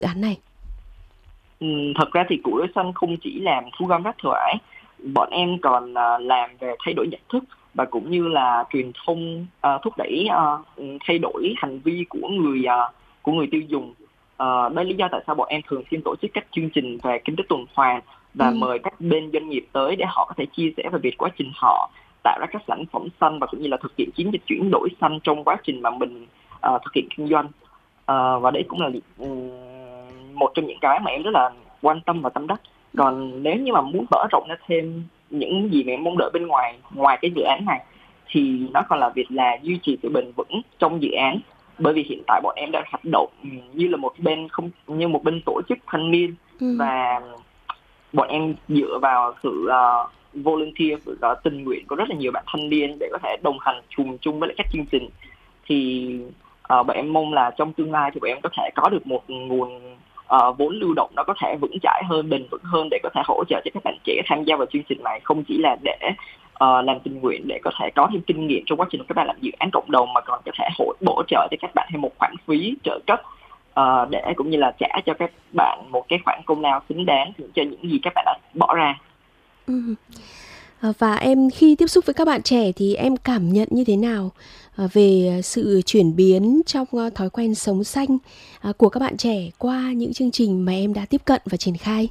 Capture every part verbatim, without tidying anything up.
dự án này? Ừ, thật ra thì Củ Lối Xanh không chỉ làm thu gom rác thải, bọn em còn à, làm về thay đổi nhận thức và cũng như là truyền thông, à, thúc đẩy à, ừ, thay đổi hành vi của người à, của người tiêu dùng. À, đây là lý do tại sao bọn em thường xuyên tổ chức các chương trình về kinh tế tuần hoàn và Ừ. mời các bên doanh nghiệp tới để họ có thể chia sẻ về việc quá trình họ tạo ra các sản phẩm xanh và cũng như là thực hiện chiến dịch chuyển đổi xanh trong quá trình mà mình à, thực hiện kinh doanh. À, và đấy cũng là ừ, một trong những cái mà em rất là quan tâm và tâm đắc. Còn nếu như mà muốn mở rộng ra thêm những gì mà em mong đợi bên ngoài ngoài cái dự án này thì nó còn là việc là duy trì sự bền vững trong dự án, bởi vì hiện tại bọn em đang hoạt động ừ, như là một bên không như một bên tổ chức thanh niên, Ừ. và bọn em dựa vào sự uh, volunteer, sự uh, tình nguyện của rất là nhiều bạn thanh niên để có thể đồng hành chung chung với lại các chương trình. Thì uh, bọn em mong là trong tương lai thì bọn em có thể có được một nguồn uh, vốn lưu động nó có thể vững chãi hơn, bền vững hơn để có thể hỗ trợ cho các bạn trẻ tham gia vào chương trình này, không chỉ là để uh, làm tình nguyện để có thể có thêm kinh nghiệm trong quá trình các bạn làm dự án cộng đồng, mà còn có thể hỗ, hỗ trợ cho các bạn thêm một khoản phí trợ cấp, uh, để cũng như là trả cho các bạn một cái khoản công lao xứng đáng cho những gì các bạn đã bỏ ra. Ừ. À, Và em khi tiếp xúc với các bạn trẻ thì em cảm nhận như thế nào à, về sự chuyển biến trong à, thói quen sống xanh à, của các bạn trẻ qua những chương trình mà em đã tiếp cận và triển khai?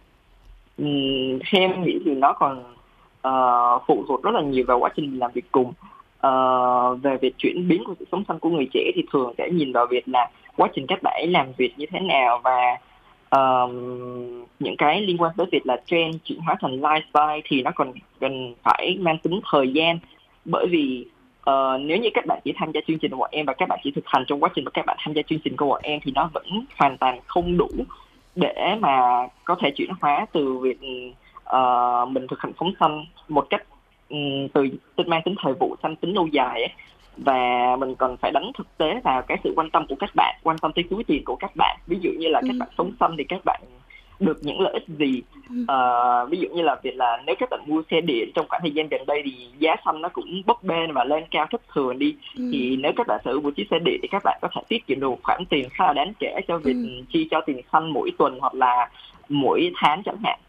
Ừm, theo em nghĩ thì nó còn ờ, phụ thuộc rất là nhiều vào quá trình làm việc cùng. Ờ, về việc chuyển biến của sự sống xanh của người trẻ thì thường sẽ nhìn vào việc là quá trình các bạn ấy làm việc như thế nào, và ờ, những cái liên quan tới việc là trend chuyển hóa thành lifestyle thì nó còn cần phải mang tính thời gian, bởi vì ờ, nếu như các bạn chỉ tham gia chương trình của bọn em và các bạn chỉ thực hành trong quá trình mà các bạn tham gia chương trình của bọn em thì nó vẫn hoàn toàn không đủ để mà có thể chuyển hóa từ việc ờ, mình thực hành phóng xanh một cách um, từ tính mang tính thời vụ sang tính lâu dài ấy. Và mình còn phải đánh thực tế vào cái sự quan tâm của các bạn, quan tâm tới túi tiền của các bạn. Ví dụ như là các Ừ. bạn sống xanh thì các bạn được những lợi ích gì. Ừ. Ờ, ví dụ như là việc là nếu các bạn mua xe điện trong khoảng thời gian gần đây thì giá xăng nó cũng bấp bênh và lên cao thất thường đi, Ừ. thì nếu các bạn sở hữu một chiếc xe điện thì các bạn có thể tiết kiệm được một khoản tiền khá là đáng kể cho việc Ừ. chi cho tiền xăng mỗi tuần hoặc là mỗi tháng chẳng hạn.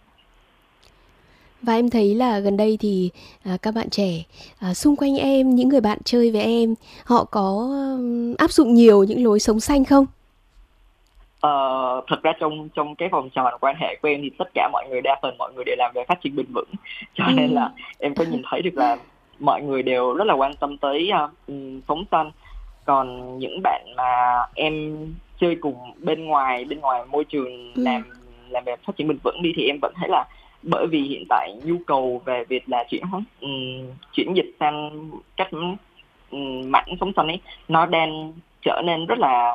Và em thấy là gần đây thì à, các bạn trẻ à, xung quanh em, những người bạn chơi với em, họ có ừm, áp dụng nhiều những lối sống xanh không? Ờ, Thật ra trong trong cái vòng tròn quan hệ của em thì tất cả mọi người, đa phần mọi người đều làm về phát triển bền vững, cho nên Ừ. là em có nhìn thấy được là mọi người đều rất là quan tâm tới uh, phóng xanh. Còn những bạn mà em chơi cùng bên ngoài bên ngoài môi trường Ừ. làm làm về phát triển bền vững đi thì em vẫn thấy là bởi vì hiện tại nhu cầu về việc là chuyển hóa um, chuyển dịch sang cách um, mảng sống xanh ấy nó đang trở nên rất là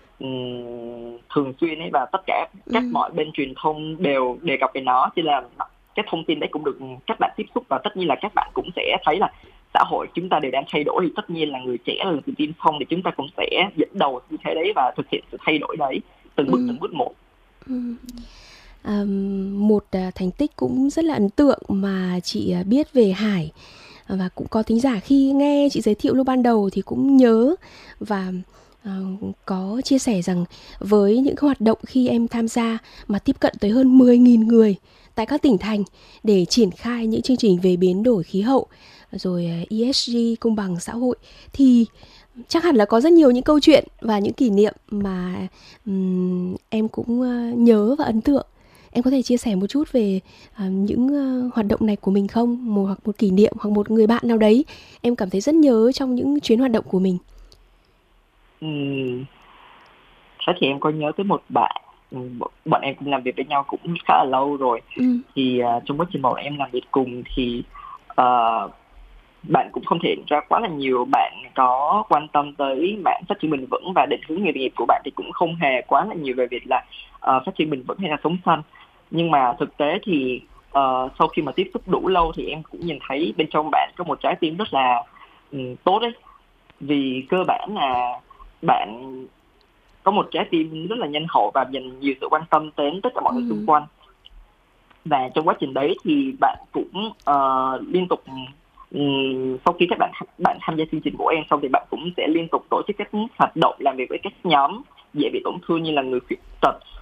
ừm, thường xuyên ấy, và tất cả các Ừ. mọi bên truyền thông đều đề cập về nó, cho nên là cái thông tin đấy cũng được các bạn tiếp xúc, và tất nhiên là các bạn cũng sẽ thấy là xã hội chúng ta đều đang thay đổi, thì tất nhiên là người trẻ là người tiên phong thì chúng ta cũng sẽ dẫn đầu như thế đấy và thực hiện sự thay đổi đấy từng bước Ừ. từng bước một. Ừ. À, một à, thành tích cũng rất là ấn tượng mà chị à, biết về Hải, và cũng có thính giả khi nghe chị giới thiệu lúc ban đầu thì cũng nhớ và à, có chia sẻ rằng với những hoạt động khi em tham gia mà tiếp cận tới hơn mười nghìn người tại các tỉnh thành để triển khai những chương trình về biến đổi khí hậu rồi à, e ét giê công bằng xã hội thì chắc hẳn là có rất nhiều những câu chuyện và những kỷ niệm mà ừm, em cũng à, nhớ và ấn tượng. Em có thể chia sẻ một chút về à, những à, hoạt động này của mình không? Một hoặc một kỷ niệm hoặc một người bạn nào đấy em cảm thấy rất nhớ trong những chuyến hoạt động của mình. Ừm, Thế thì em có nhớ tới một bạn. Ừm, bọn bọn em cũng làm việc với nhau cũng khá là lâu rồi, Ừ. thì à, trong quá trình bọn em làm việc cùng thì à, bạn cũng không thể hiện ra quá là nhiều. Bạn có quan tâm tới mảng phát triển bền vững và định hướng nghề nghiệp của bạn thì cũng không hề quá là nhiều về việc là ờ, phát triển bền vững hay là sống xanh. Nhưng mà thực tế thì ờ, sau khi mà tiếp xúc đủ lâu thì em cũng nhìn thấy bên trong bạn có một trái tim rất là ừm, tốt đấy. Vì cơ bản là bạn có một trái tim rất là nhân hậu và dành nhiều sự quan tâm đến tất cả mọi người xung Ừ. quanh, và trong quá trình đấy thì bạn cũng ờ, liên tục ừm, sau khi các bạn bạn tham gia chương trình của em xong thì bạn cũng sẽ liên tục tổ chức các hoạt động làm việc với các nhóm dễ bị tổn thương như là người khuyết tật